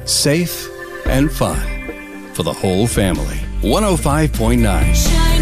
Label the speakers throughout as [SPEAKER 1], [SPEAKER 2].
[SPEAKER 1] safe, and fun for the whole family. 105.9
[SPEAKER 2] Shine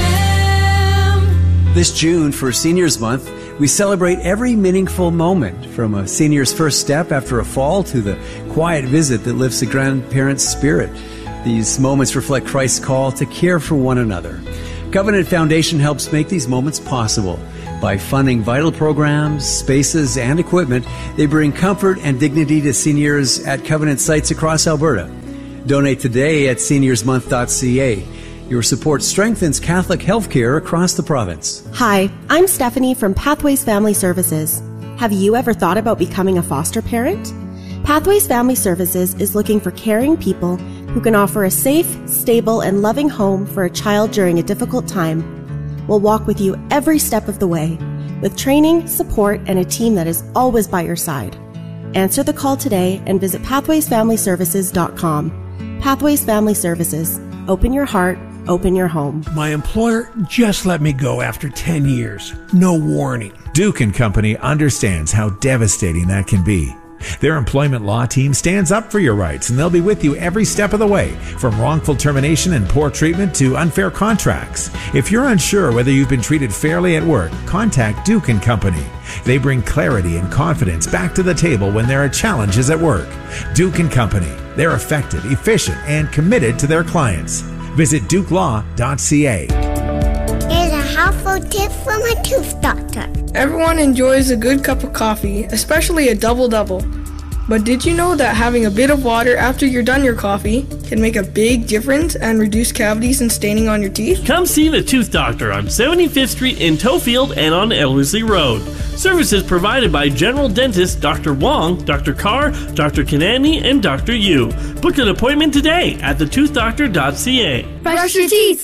[SPEAKER 2] FM.
[SPEAKER 3] This June, for Seniors Month, we celebrate every meaningful moment, from a senior's first step after a fall to the quiet visit that lifts a grandparent's spirit. These moments reflect Christ's call to care for one another. Covenant Foundation helps make these moments possible. By funding vital programs, spaces, and equipment, they bring comfort and dignity to seniors at Covenant sites across Alberta. Donate today at seniorsmonth.ca. Your support strengthens Catholic healthcare across the province.
[SPEAKER 4] Hi, I'm Stephanie from Pathways Family Services. Have you ever thought about becoming a foster parent? Pathways Family Services is looking for caring people who can offer a safe, stable, and loving home for a child during a difficult time. We'll walk with you every step of the way, with training, support, and a team that is always by your side. Answer the call today and visit pathwaysfamilyservices.com. Pathways Family Services. Open your heart, open your home.
[SPEAKER 5] My employer just let me go after 10 years. No warning.
[SPEAKER 6] Duke & Company understands how devastating that can be. Their employment law team stands up for your rights, and they'll be with you every step of the way, from wrongful termination and poor treatment to unfair contracts. If you're unsure whether you've been treated fairly at work, contact Duke & Company. They bring clarity and confidence back to the table when there are challenges at work. Duke & Company. They're effective, efficient, and committed to their clients. Visit dukelaw.ca.
[SPEAKER 7] Here's a helpful tip from a tooth doctor.
[SPEAKER 8] Everyone enjoys a good cup of coffee, especially a double-double. But did you know that having a bit of water after you're done your coffee can make a big difference and reduce cavities and staining on your teeth?
[SPEAKER 9] Come see the Tooth Doctor on 75th Street in Tofield and on Ellerslie Road. Services provided by General Dentist Dr. Wong, Dr. Carr, Dr. Kanani, and Dr. Yu. Book an appointment today at thetoothDoctor.ca.
[SPEAKER 2] Brush your teeth.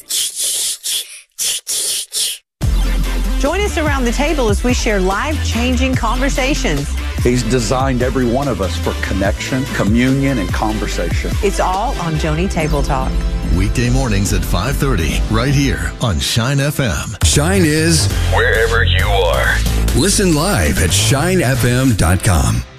[SPEAKER 10] Join us around the table as we share life-changing conversations.
[SPEAKER 11] He's designed every one of us for connection, communion, and conversation.
[SPEAKER 10] It's all on Joni Table Talk.
[SPEAKER 12] Weekday mornings at 5:30, right here on Shine FM.
[SPEAKER 1] Shine is wherever you are. Listen live at shinefm.com.